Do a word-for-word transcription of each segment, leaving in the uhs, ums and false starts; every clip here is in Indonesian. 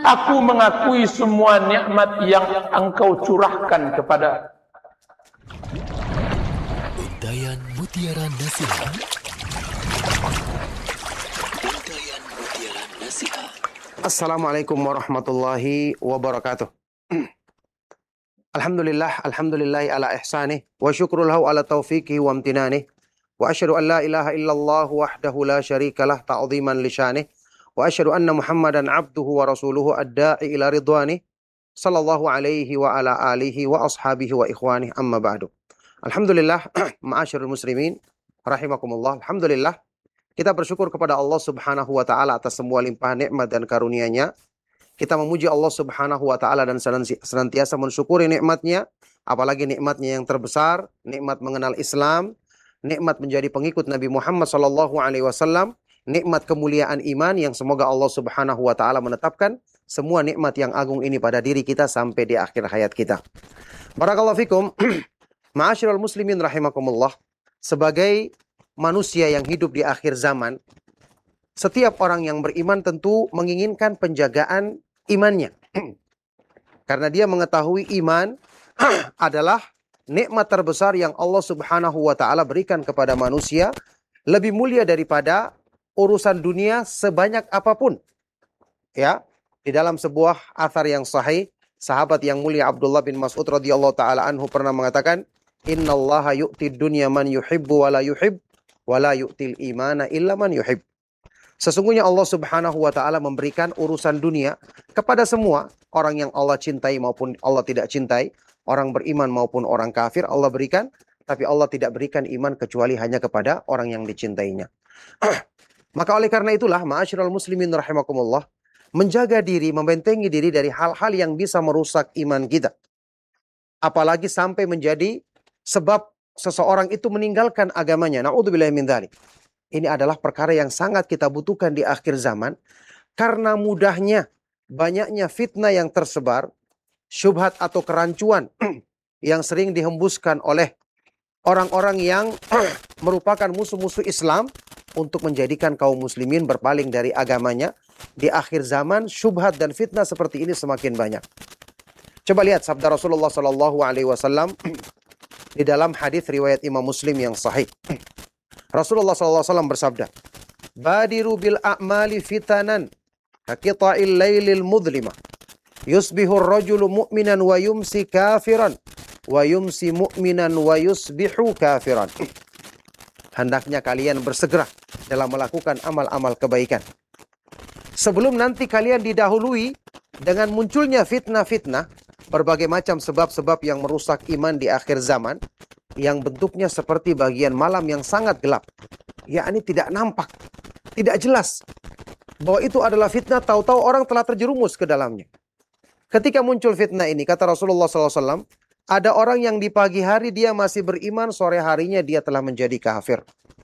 aku mengakui semua nikmat yang engkau curahkan kepada. Undayan Mutiara Nasihat. Undayan Mutiara Nasihat. Assalamualaikum warahmatullahi wabarakatuh. Alhamdulillah, alhamdulillahi ala ihsanih, wa syukrul lahu ala taufiqihi wa amtinanih, wa asyhadu an la ilaha illallah wahdahu la syarikalah ta'ziman li syanih, wa asyhadu anna Muhammadan abduhu wa rasuluhu ad-da'i ila ridwanih, sallallahu alaihi wa ala alihi wa ashabihi wa ikhwanih, amma ba'du. Alhamdulillah, ma'asyarul muslimin, rahimakumullah. Alhamdulillah, kita bersyukur kepada Allah Subhanahu wa taala atas semua limpahan nikmat dan karunia-Nya. Kita memuji Allah Subhanahu wa taala dan senantiasa mensyukuri nikmat-Nya, apalagi nikmat-Nya yang terbesar, nikmat mengenal Islam, nikmat menjadi pengikut Nabi Muhammad sallallahu alaihi wasallam, nikmat kemuliaan iman yang semoga Allah Subhanahu wa taala menetapkan semua nikmat yang agung ini pada diri kita sampai di akhir hayat kita. Barakallahu fikum. Ma'asyiral muslimin rahimakumullah. Sebagai manusia yang hidup di akhir zaman, setiap orang yang beriman tentu menginginkan penjagaan imannya. Karena dia mengetahui iman adalah nikmat terbesar yang Allah Subhanahu wa taala berikan kepada manusia, lebih mulia daripada urusan dunia sebanyak apapun. Ya, di dalam sebuah athar yang sahih, sahabat yang mulia Abdullah bin Mas'ud radhiyallahu taala anhu pernah mengatakan, "Innallaha yu'tid dunya man yuhibbu wa la yuhib, wa la yu'til imana illa man yuhib." Sesungguhnya Allah Subhanahu wa taala memberikan urusan dunia kepada semua, orang yang Allah cintai maupun Allah tidak cintai, orang beriman maupun orang kafir Allah berikan, tapi Allah tidak berikan iman kecuali hanya kepada orang yang dicintainya. Maka oleh karena itulah, ma'asyiral muslimin rahimakumullah, menjaga diri, membentengi diri dari hal-hal yang bisa merusak iman kita. Apalagi sampai menjadi sebab seseorang itu meninggalkan agamanya. Na'udzubillahi min dzalik. Ini adalah perkara yang sangat kita butuhkan di akhir zaman. Karena mudahnya, banyaknya fitnah yang tersebar, syubhat atau kerancuan yang sering dihembuskan oleh orang-orang yang merupakan musuh-musuh Islam untuk menjadikan kaum muslimin berpaling dari agamanya. Di akhir zaman, syubhat dan fitnah seperti ini semakin banyak. Coba lihat sabda Rasulullah sallallahu alaihi wasallam di dalam hadis riwayat Imam Muslim yang sahih. Rasulullah sallallahu alaihi wasallam bersabda, "Badiru bil a'mali fitanan kaqita'il lailil mudlima. Yusbihu ar-rajulu mu'minan wa yumsi kafiran, wa yumsi mu'minan wa yusbihu kafiran." Hendaknya kalian bersegera dalam melakukan amal-amal kebaikan, sebelum nanti kalian didahului dengan munculnya fitnah-fitnah, berbagai macam sebab-sebab yang merusak iman di akhir zaman, yang bentuknya seperti bagian malam yang sangat gelap, yakni tidak nampak, tidak jelas bahwa itu adalah fitnah, tahu-tahu orang telah terjerumus ke dalamnya. Ketika muncul fitnah ini, kata Rasulullah sallallahu alaihi wasallam, ada orang yang di pagi hari dia masih beriman, sore harinya dia telah menjadi kafir.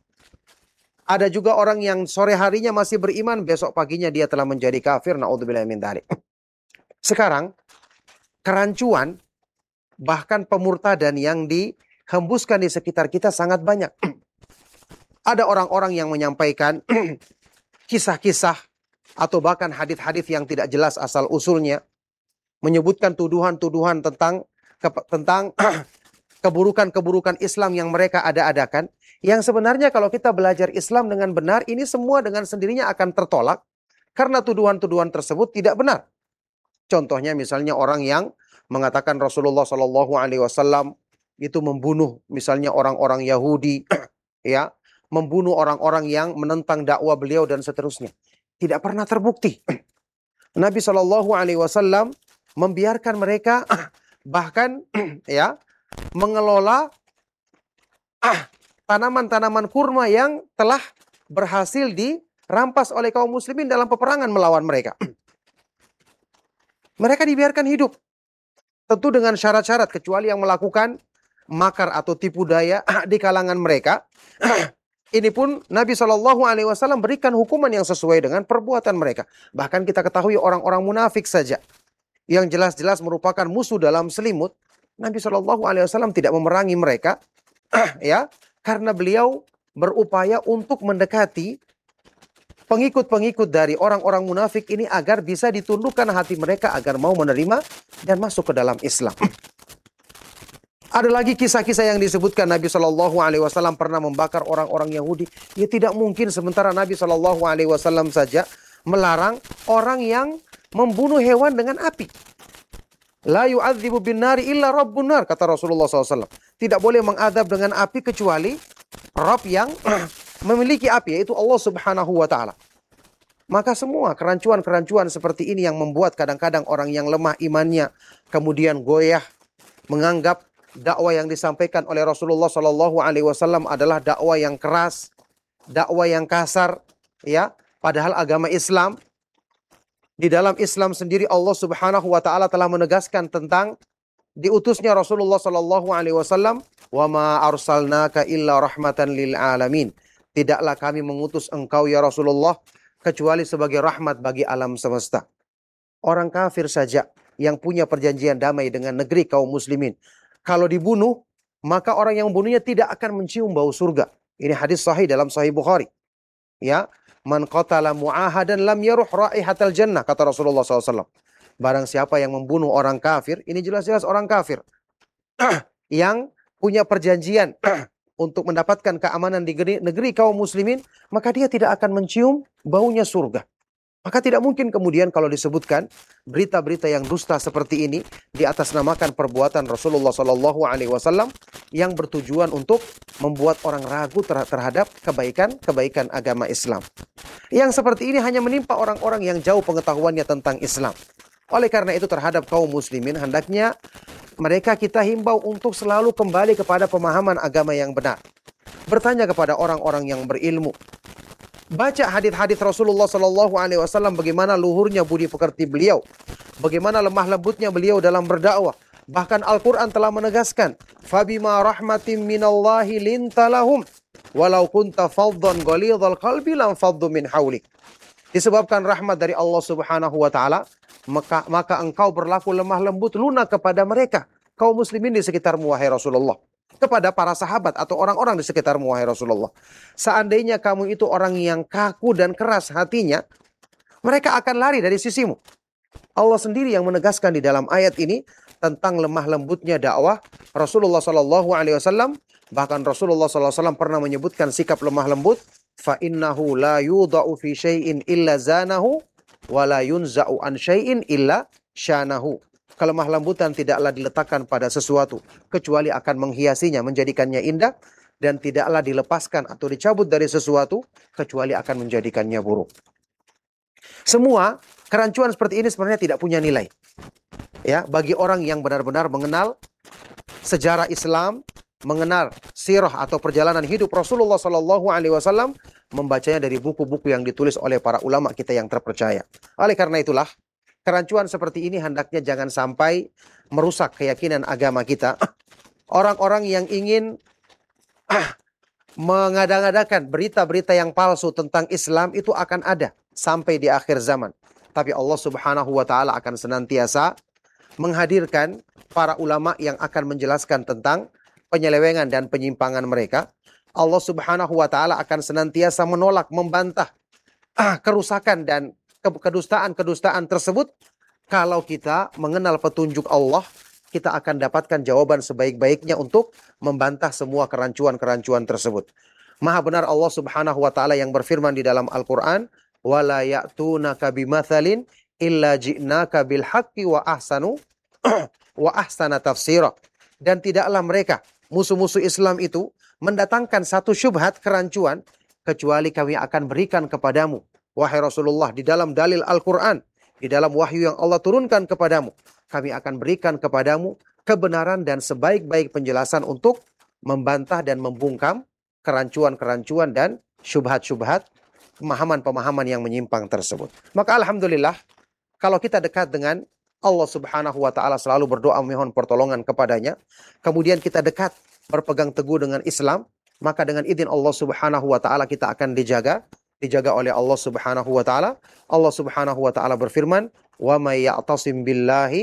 Ada juga orang yang sore harinya masih beriman, besok paginya dia telah menjadi kafir. Na'udzubillahi min dzalik. Sekarang, kerancuan, bahkan pemurtadan yang dihembuskan di sekitar kita sangat banyak. Ada orang-orang yang menyampaikan kisah-kisah atau bahkan hadis-hadis yang tidak jelas asal usulnya, menyebutkan tuduhan-tuduhan tentang ke, tentang keburukan-keburukan Islam yang mereka ada-adakan, yang sebenarnya kalau kita belajar Islam dengan benar, ini semua dengan sendirinya akan tertolak karena tuduhan-tuduhan tersebut tidak benar. Contohnya misalnya orang yang mengatakan Rasulullah Shallallahu Alaihi Wasallam itu membunuh misalnya orang-orang Yahudi, ya, membunuh orang-orang yang menentang dakwah beliau dan seterusnya. Tidak pernah terbukti. Nabi Shallallahu Alaihi Wasallam membiarkan mereka bahkan ya mengelola tanaman-tanaman kurma yang telah berhasil dirampas oleh kaum muslimin dalam peperangan melawan mereka. Mereka dibiarkan hidup. Tentu dengan syarat-syarat, kecuali yang melakukan makar atau tipu daya di kalangan mereka. Ini pun Nabi shallallahu alaihi wasallam berikan hukuman yang sesuai dengan perbuatan mereka. Bahkan kita ketahui orang-orang munafik saja, yang jelas-jelas merupakan musuh dalam selimut, Nabi shallallahu alaihi wasallam tidak memerangi mereka, ya, karena beliau berupaya untuk mendekati pengikut-pengikut dari orang-orang munafik ini agar bisa ditundukkan hati mereka agar mau menerima dan masuk ke dalam Islam. Ada lagi kisah-kisah yang disebutkan Nabi shallallahu alaihi wasallam pernah membakar orang-orang Yahudi. Ya tidak mungkin sementara Nabi shallallahu alaihi wasallam saja melarang orang yang membunuh hewan dengan api. La yu'adzibu bin nari illa rabbun nar, kata Rasulullah shallallahu alaihi wasallam. Tidak boleh mengadab dengan api kecuali Rabb yang memiliki api, yaitu Allah subhanahu wa ta'ala. Maka semua kerancuan-kerancuan seperti ini yang membuat kadang-kadang orang yang lemah imannya kemudian goyah, menganggap dakwah yang disampaikan oleh Rasulullah shallallahu alaihi wasallam adalah dakwah yang keras, dakwah yang kasar, ya. Padahal agama Islam, di dalam Islam sendiri Allah subhanahu wa ta'ala telah menegaskan tentang diutusnya Rasulullah sallallahu alaihi wasallam, wa ma arsalnaka illa rahmatan lil alamin. Tidaklah kami mengutus engkau ya Rasulullah kecuali sebagai rahmat bagi alam semesta. Orang kafir saja yang punya perjanjian damai dengan negeri kaum muslimin, kalau dibunuh, maka orang yang membunuhnya tidak akan mencium bau surga. Ini hadis sahih dalam Sahih Bukhari. Ya, man qatala mu'ahadan lam yaruh raihatal jannah, kata Rasulullah shallallahu alaihi wasallam. Barang siapa yang membunuh orang kafir, ini jelas-jelas orang kafir yang punya perjanjian untuk mendapatkan keamanan di negeri, negeri kaum muslimin, maka dia tidak akan mencium baunya surga. Maka tidak mungkin kemudian kalau disebutkan berita-berita yang dusta seperti ini diatasnamakan perbuatan Rasulullah shallallahu alaihi wasallam yang bertujuan untuk membuat orang ragu terhadap kebaikan-kebaikan agama Islam. Yang seperti ini hanya menimpa orang-orang yang jauh pengetahuannya tentang Islam. Oleh karena itu terhadap kaum muslimin hendaknya mereka kita himbau untuk selalu kembali kepada pemahaman agama yang benar. Bertanya kepada orang-orang yang berilmu. Baca hadis-hadis Rasulullah shallallahu alaihi wasallam bagaimana luhurnya budi pekerti beliau, bagaimana lemah lembutnya beliau dalam berdakwah. Bahkan Al-Quran telah menegaskan, "Fabima rahmatin minallahi lintalahum, walau kunta faddan ghalidhal qalbi lam faddu min haulik." Disebabkan rahmat dari Allah Subhanahu wa taala, maka maka engkau berlaku lemah lembut lunak kepada mereka, kaum muslimin di sekitarmu wahai Rasulullah. Kepada para sahabat atau orang-orang di sekitarmu wahai Rasulullah. Seandainya kamu itu orang yang kaku dan keras hatinya, mereka akan lari dari sisimu. Allah sendiri yang menegaskan di dalam ayat ini tentang lemah lembutnya dakwah Rasulullah Sallallahu Alaihi Wasallam. Bahkan Rasulullah Sallallahu Alaihi Wasallam pernah menyebutkan sikap lemah lembut. Fa innahu la yudau fi syai'in illa zanahu, wa la yunza'u an syai'in illa syanahu. Kelemah lembutan tidaklah diletakkan pada sesuatu, kecuali akan menghiasinya, menjadikannya indah, dan tidaklah dilepaskan atau dicabut dari sesuatu, kecuali akan menjadikannya buruk. Semua kerancuan seperti ini sebenarnya tidak punya nilai. Ya, bagi orang yang benar-benar mengenal sejarah Islam, mengenal sirah atau perjalanan hidup Rasulullah Sallallahu Alaihi Wasallam, membacanya dari buku-buku yang ditulis oleh para ulama kita yang terpercaya. Oleh karena itulah, kerancuan seperti ini hendaknya jangan sampai merusak keyakinan agama kita. Orang-orang yang ingin ah, mengada-ngadakan berita-berita yang palsu tentang Islam itu akan ada sampai di akhir zaman. Tapi Allah Subhanahu wa taala akan senantiasa menghadirkan para ulama yang akan menjelaskan tentang penyelewengan dan penyimpangan mereka. Allah Subhanahu wa taala akan senantiasa menolak, membantah ah, kerusakan dan kedustaan-kedustaan tersebut. Kalau kita mengenal petunjuk Allah, kita akan dapatkan jawaban sebaik-baiknya untuk membantah semua kerancuan-kerancuan tersebut. Maha benar Allah Subhanahu wa taala yang berfirman di dalam Al-Qur'an, "Wala ya'tunaka bimatsalin illa ji'naka bil haqqi wa ahsanu wa ahsana tafsira." Dan tidaklah mereka, musuh-musuh Islam itu, mendatangkan satu syubhat kerancuan kecuali kami akan berikan kepadamu wahai Rasulullah di dalam dalil Al-Quran, di dalam wahyu yang Allah turunkan kepadamu, kami akan berikan kepadamu kebenaran dan sebaik-baik penjelasan untuk membantah dan membungkam kerancuan-kerancuan dan syubhat-syubhat, pemahaman-pemahaman yang menyimpang tersebut. Maka alhamdulillah, kalau kita dekat dengan Allah Subhanahu wa taala, selalu berdoa memohon pertolongan kepadanya, kemudian kita dekat berpegang teguh dengan Islam, maka dengan izin Allah Subhanahu wa taala kita akan dijaga dijaga oleh Allah Subhanahu wa taala. Allah Subhanahu wa taala berfirman, "Wa may ya'tasim billahi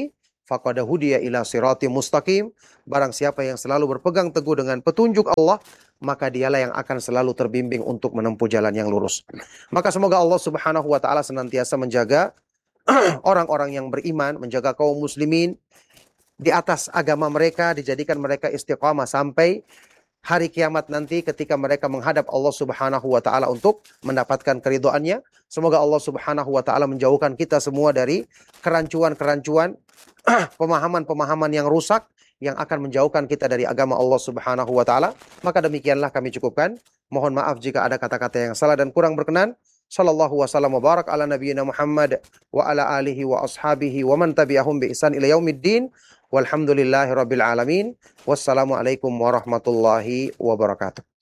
faqad hudiya ila siratim mustaqim. Barang siapa yang selalu berpegang teguh dengan petunjuk Allah, maka dialah yang akan selalu terbimbing untuk menempuh jalan yang lurus. Maka semoga Allah Subhanahu wa taala senantiasa menjaga orang-orang yang beriman, menjaga kaum muslimin di atas agama mereka, dijadikan mereka istiqamah sampai hari kiamat nanti ketika mereka menghadap Allah Subhanahu wa taala untuk mendapatkan keridhaannya. Semoga Allah Subhanahu wa taala menjauhkan kita semua dari kerancuan-kerancuan, pemahaman-pemahaman yang rusak yang akan menjauhkan kita dari agama Allah Subhanahu wa taala. Maka demikianlah kami cukupkan. Mohon maaf jika ada kata-kata yang salah dan kurang berkenan. Sallallahu wasallam wa barak ala nabiyyina Muhammad wa ala alihi wa ashabihi wa man tabi'ahum bi ihsan ila yaumiddin. Walhamdulillahi rabbil alamin. Wassalamualaikum warahmatullahi wabarakatuh.